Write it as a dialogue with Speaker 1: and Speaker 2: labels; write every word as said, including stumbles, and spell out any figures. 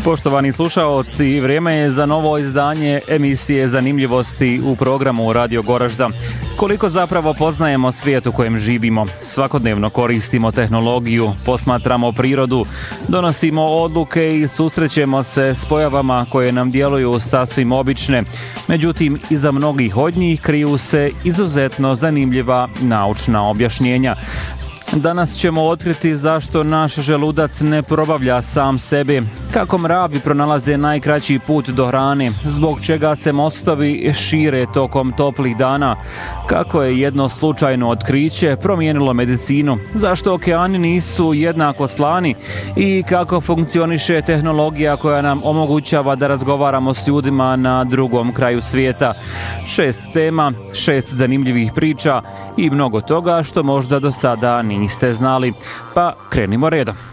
Speaker 1: Poštovani slušaoci, vrijeme je za novo izdanje emisije Zanimljivosti u programu Radio Goražda. Koliko zapravo poznajemo svijet u kojem živimo, svakodnevno koristimo tehnologiju, posmatramo prirodu, donosimo odluke i susrećemo se s pojavama koje nam djeluju sasvim obične. Međutim, iza mnogih od njih kriju se izuzetno zanimljiva naučna objašnjenja. Danas ćemo otkriti zašto naš želudac ne probavlja sam sebi, kako mravi pronalaze najkraći put do hrane, zbog čega se mostovi šire tokom toplih dana, kako je jedno slučajno otkriće promijenilo medicinu, zašto okeani nisu jednako slani i kako funkcioniše tehnologija koja nam omogućava da razgovaramo s ljudima na drugom kraju svijeta. Šest tema, šest zanimljivih priča i mnogo toga što možda do sada niste znali. Pa krenimo redom.